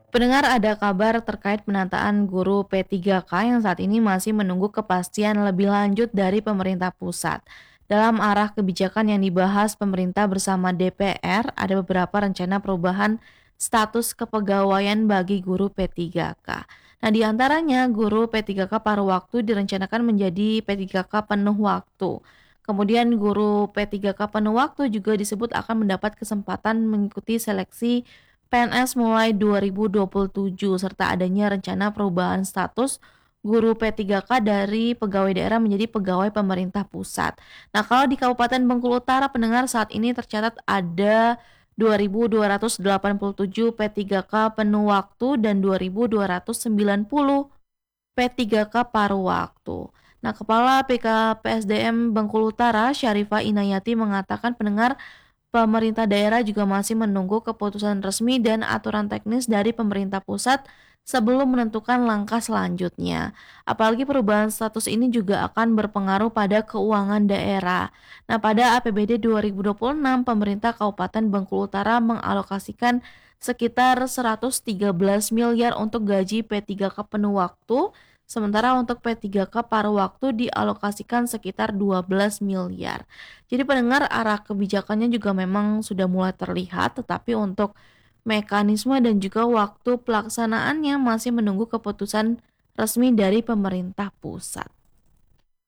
Pendengar, ada kabar terkait penataan guru P3K yang saat ini masih menunggu kepastian lebih lanjut dari pemerintah pusat. Dalam arah kebijakan yang dibahas pemerintah bersama DPR, ada beberapa rencana perubahan status kepegawaian bagi guru P3K. Nah, di antaranya guru P3K paruh waktu direncanakan menjadi P3K penuh waktu. Kemudian guru P3K penuh waktu juga disebut akan mendapat kesempatan mengikuti seleksi PNS mulai 2027 serta adanya rencana perubahan status guru P3K dari pegawai daerah menjadi pegawai pemerintah pusat. Nah, kalau di Kabupaten Bengkulu Utara, pendengar, saat ini tercatat ada 2.287 P3K penuh waktu dan 2.290 P3K paruh waktu. Nah, Kepala PKPSDM Bengkulu Utara, Syarifah Inayati, mengatakan, pendengar, pemerintah daerah juga masih menunggu keputusan resmi dan aturan teknis dari pemerintah pusat sebelum menentukan langkah selanjutnya. Apalagi perubahan status ini juga akan berpengaruh pada keuangan daerah. Nah, pada APBD 2026, pemerintah Kabupaten Bengkulu Utara mengalokasikan sekitar 113 miliar untuk gaji P3K penuh waktu, sementara untuk P3K paruh waktu dialokasikan sekitar 12 miliar. Jadi pendengar, arah kebijakannya juga memang sudah mulai terlihat, tetapi untuk mekanisme dan juga waktu pelaksanaannya masih menunggu keputusan resmi dari pemerintah pusat.